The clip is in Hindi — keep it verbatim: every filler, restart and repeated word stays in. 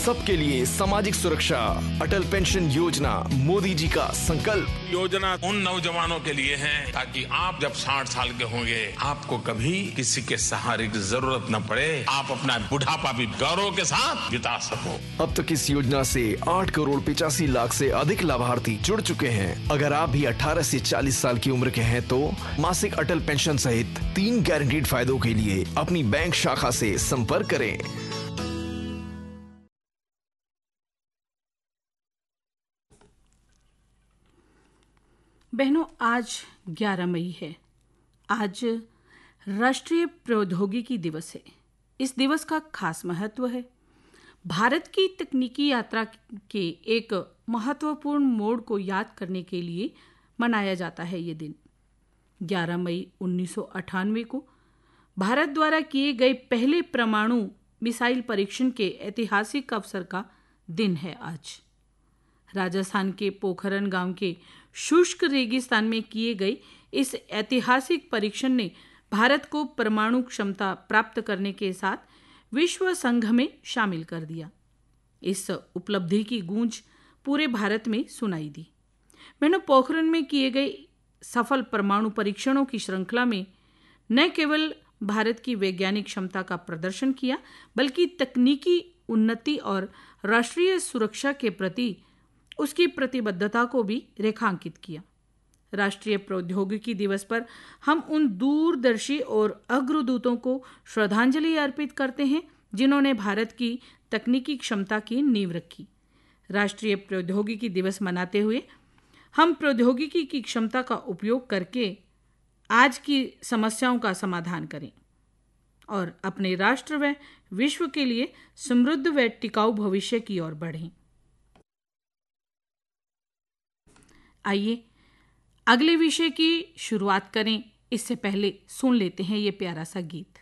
सबके लिए सामाजिक सुरक्षा, अटल पेंशन योजना मोदी जी का संकल्प। योजना उन नौजवानों के लिए है ताकि आप जब साठ साल के होंगे आपको कभी किसी के सहारे की जरूरत न पड़े, आप अपना बुढ़ापा भी गौरव के साथ बिता सको। अब तक इस योजना से आठ करोड़ पिचासी लाख से अधिक लाभार्थी जुड़ चुके हैं। अगर आप भी अठारह से चालीस साल की उम्र के हैं तो मासिक अटल पेंशन सहित तीन गारंटीड फायदों के लिए अपनी बैंक शाखा से संपर्क करें। बहनों, आज ग्यारह मई है। आज राष्ट्रीय प्रौद्योगिकी दिवस है। इस दिवस का खास महत्व है। भारत की तकनीकी यात्रा के एक महत्वपूर्ण मोड़ को याद करने के लिए मनाया जाता है ये दिन। ग्यारह मई उन्नीस सौ अट्ठानवे को भारत द्वारा किए गए पहले परमाणु मिसाइल परीक्षण के ऐतिहासिक अवसर का दिन है आज। राजस्थान के पोखरण गांव के शुष्क रेगिस्तान में किए गए इस ऐतिहासिक परीक्षण ने भारत को परमाणु क्षमता प्राप्त करने के साथ विश्व संघ में शामिल कर दिया। इस उपलब्धि की गूंज पूरे भारत में सुनाई दी। मैंने पोखरण में किए गए सफल परमाणु परीक्षणों की श्रृंखला में न केवल भारत की वैज्ञानिक क्षमता का प्रदर्शन किया, बल्कि तकनीकी उन्नति और राष्ट्रीय सुरक्षा के प्रति उसकी प्रतिबद्धता को भी रेखांकित किया। राष्ट्रीय प्रौद्योगिकी दिवस पर हम उन दूरदर्शी और अग्रदूतों को श्रद्धांजलि अर्पित करते हैं जिन्होंने भारत की तकनीकी क्षमता की नींव रखी। राष्ट्रीय प्रौद्योगिकी दिवस मनाते हुए हम प्रौद्योगिकी की क्षमता का उपयोग करके आज की समस्याओं का समाधान करें और अपने राष्ट्र व विश्व के लिए समृद्ध व टिकाऊ भविष्य की ओर बढ़ें। आइए अगले विषय की शुरुआत करें। इससे पहले सुन लेते हैं ये प्यारा सा गीत।